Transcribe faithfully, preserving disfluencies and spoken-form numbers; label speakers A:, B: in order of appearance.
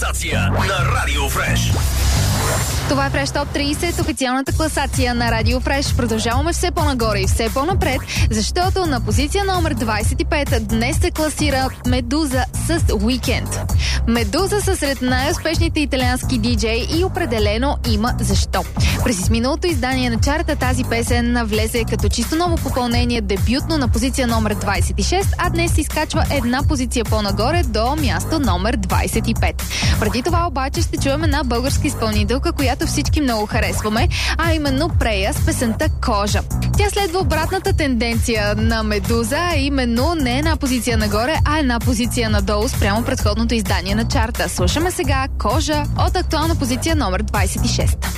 A: класация на Радио Фреш.
B: Това е Фреш Топ трийсет, официалната класация на Радио Фреш. Продължаваме все по-нагоре и все по-напред, защото на позиция номер двайсет и пет днес се класира Медуза с Уикенд. Медуза са сред най-успешните италиански диджеи и определено има защо. През изминалото издание на чарта тази песен навлезе като чисто ново попълнение дебютно на позиция номер двайсет и шест, а днес се изкачва една позиция по-нагоре до място номер двайсет и пет. Преди това обаче ще чуем една българска изпълнителка, която всички много харесваме, а именно Прея с песента Кожа. Тя следва обратната тенденция на Медуза, а именно не една позиция нагоре, а една позиция надолу спрямо предходното издание на чарта. Слушаме сега Кожа от актуална позиция номер двайсет и шест.